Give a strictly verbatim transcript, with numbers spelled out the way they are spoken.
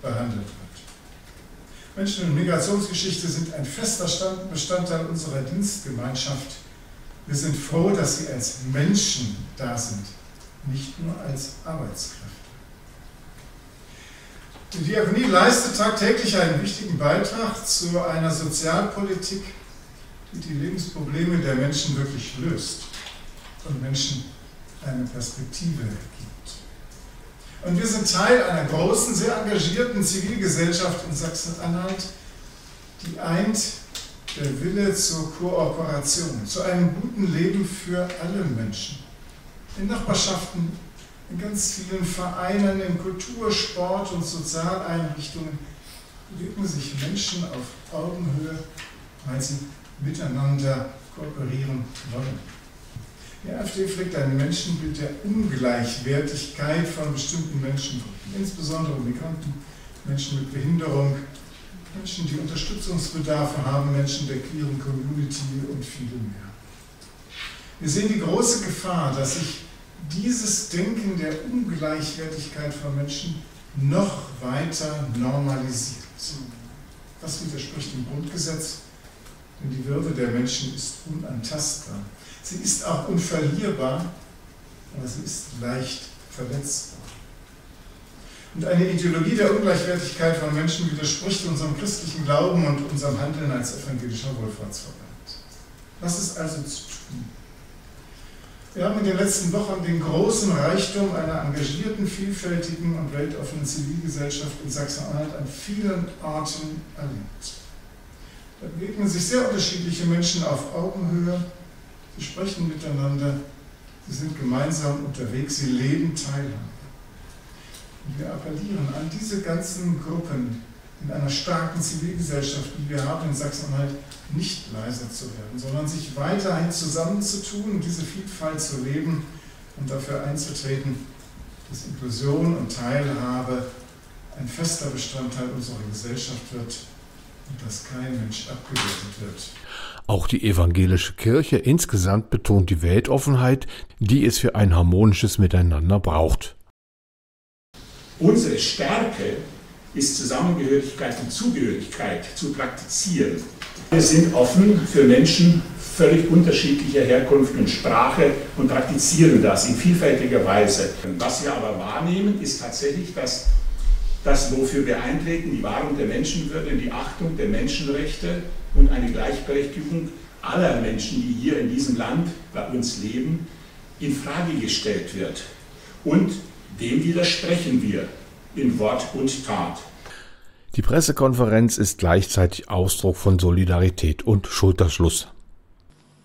behandelt wird. Menschen- und Migrationsgeschichte sind ein fester Bestandteil unserer Dienstgemeinschaft. Wir sind froh, dass sie als Menschen da sind, nicht nur als Arbeitskräfte. Die Diakonie leistet tagtäglich einen wichtigen Beitrag zu einer Sozialpolitik, die die Lebensprobleme der Menschen wirklich löst und Menschen eine Perspektive gibt. Und wir sind Teil einer großen, sehr engagierten Zivilgesellschaft in Sachsen-Anhalt, die eint der Wille zur Kooperation, zu einem guten Leben für alle Menschen. In Nachbarschaften, in ganz vielen Vereinen, in Kultur-, Sport- und Sozialeinrichtungen bewegen sich Menschen auf Augenhöhe, weil sie miteinander kooperieren wollen. Die AfD pflegt ein Menschenbild der Ungleichwertigkeit von bestimmten Menschengruppen, insbesondere Migranten, Menschen mit Behinderung, Menschen, die Unterstützungsbedarfe haben, Menschen der queeren Community und viele mehr. Wir sehen die große Gefahr, dass sich dieses Denken der Ungleichwertigkeit von Menschen noch weiter normalisiert. Das widerspricht dem Grundgesetz, denn die Würde der Menschen ist unantastbar. Sie ist auch unverlierbar, aber sie ist leicht verletzbar. Und eine Ideologie der Ungleichwertigkeit von Menschen widerspricht unserem christlichen Glauben und unserem Handeln als evangelischer Wohlfahrtsverband. Was ist also zu tun? Wir haben in den letzten Wochen den großen Reichtum einer engagierten, vielfältigen und weltoffenen Zivilgesellschaft in Sachsen-Anhalt an vielen Orten erlebt. Da begegnen sich sehr unterschiedliche Menschen auf Augenhöhe, sie sprechen miteinander, sie sind gemeinsam unterwegs, sie leben Teilhabe. Und wir appellieren an diese ganzen Gruppen in einer starken Zivilgesellschaft, die wir haben in Sachsen-Anhalt, nicht leiser zu werden, sondern sich weiterhin zusammenzutun und diese Vielfalt zu leben und dafür einzutreten, dass Inklusion und Teilhabe ein fester Bestandteil unserer Gesellschaft wird und dass kein Mensch abgewertet wird. Auch die evangelische Kirche insgesamt betont die Weltoffenheit, die es für ein harmonisches Miteinander braucht. Unsere Stärke ist Zusammengehörigkeit und Zugehörigkeit zu praktizieren. Wir sind offen für Menschen völlig unterschiedlicher Herkunft und Sprache und praktizieren das in vielfältiger Weise. Was wir aber wahrnehmen, ist tatsächlich, dass das, wofür wir eintreten, die Wahrung der Menschenwürde, die Achtung der Menschenrechte und eine Gleichberechtigung aller Menschen, die hier in diesem Land bei uns leben, in Frage gestellt wird. Und dem widersprechen wir in Wort und Tat. Die Pressekonferenz ist gleichzeitig Ausdruck von Solidarität und Schulterschluss.